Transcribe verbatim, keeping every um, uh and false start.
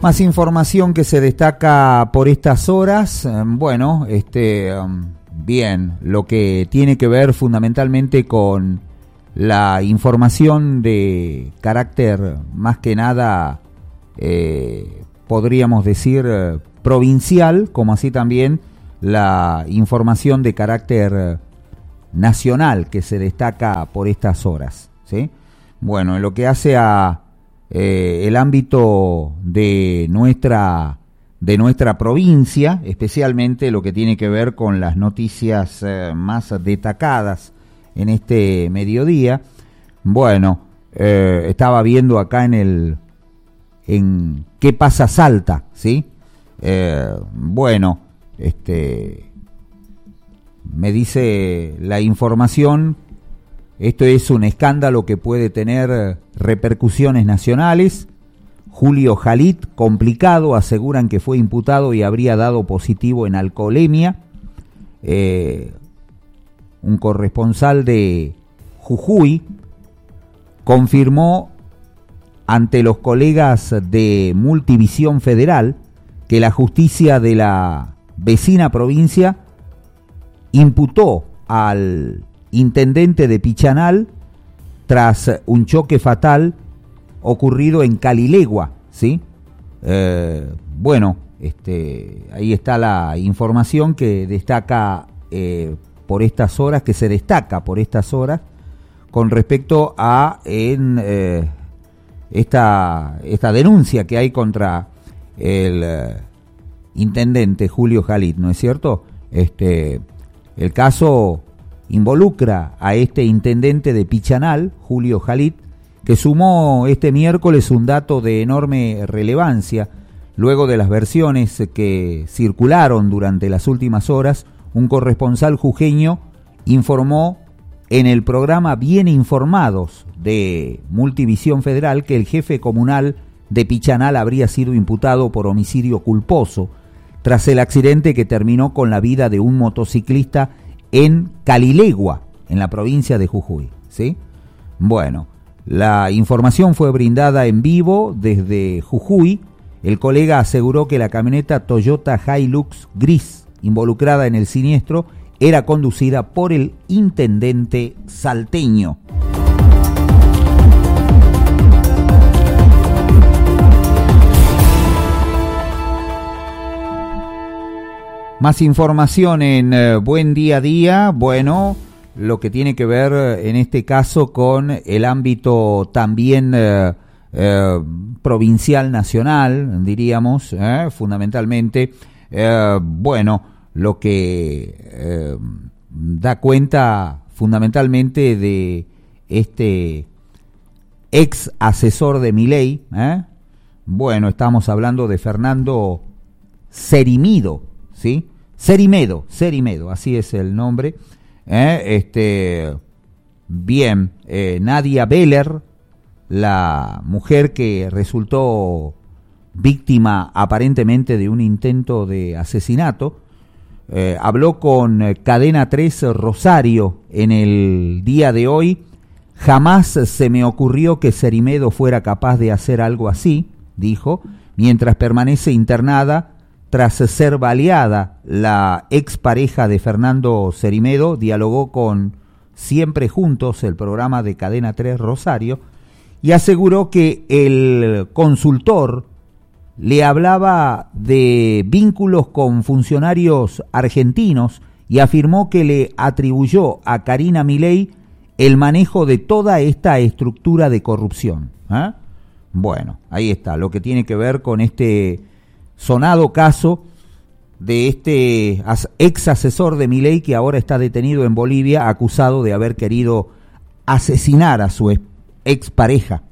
Más información que se destaca por estas horas, bueno, este, bien, lo que tiene que ver fundamentalmente con la información de carácter más que nada, eh, podríamos decir, provincial, como así también la información de carácter nacional que se destaca por estas horas, ¿sí? Bueno, en lo que hace a Eh, el ámbito de nuestra de nuestra provincia, especialmente lo que tiene que ver con las noticias eh, más destacadas en este mediodía. Bueno, eh, estaba viendo acá en el en ¿Qué pasa Salta? ¿Sí? Eh, bueno, este me dice la información. Esto es un escándalo que puede tener repercusiones nacionales. Julio Jalit, complicado, aseguran que fue imputado y habría dado positivo en alcoholemia. Eh, un corresponsal de Jujuy confirmó ante los colegas de Multivisión Federal que la justicia de la vecina provincia imputó al intendente de Pichanal tras un choque fatal ocurrido en Calilegua, ¿sí? Eh, bueno, este, ahí está la información que destaca eh, por estas horas, que se destaca por estas horas con respecto a en, eh, esta, esta denuncia que hay contra el eh, intendente Julio Jalit, ¿no es cierto? Este, el caso involucra a este intendente de Pichanal, Julio Jalit, que sumó este miércoles un dato de enorme relevancia. Luego de las versiones que circularon durante las últimas horas, un corresponsal jujeño informó en el programa Bien Informados de Multivisión Federal que el jefe comunal de Pichanal habría sido imputado por homicidio culposo tras el accidente que terminó con la vida de un motociclista en Calilegua, en la provincia de Jujuy, ¿sí? Bueno, la información fue brindada en vivo desde Jujuy. El colega aseguró que la camioneta Toyota Hilux gris involucrada en el siniestro era conducida por el intendente salteño. Más información en eh, Buen Día a Día. Bueno, lo que tiene que ver eh, en este caso con el ámbito también eh, eh, provincial, nacional, diríamos, eh, fundamentalmente. Eh, bueno, lo que eh, da cuenta fundamentalmente de este ex asesor de Milei. Eh. Bueno, estamos hablando de Fernando Cerimido, ¿sí? Cerimedo, Cerimedo, así es el nombre. Eh, este, bien, eh, Nadia Beller, la mujer que resultó víctima aparentemente de un intento de asesinato, eh, habló con Cadena tres Rosario en el día de hoy. Jamás se me ocurrió que Cerimedo fuera capaz de hacer algo así, dijo, mientras permanece internada. Tras ser baleada, la expareja de Fernando Cerimedo dialogó con Siempre Juntos, el programa de Cadena tres Rosario, y aseguró que el consultor le hablaba de vínculos con funcionarios argentinos y afirmó que le atribuyó a Karina Milei el manejo de toda esta estructura de corrupción. ¿Eh? Bueno, ahí está, lo que tiene que ver con este sonado caso de este ex asesor de Milei que ahora está detenido en Bolivia acusado de haber querido asesinar a su ex pareja.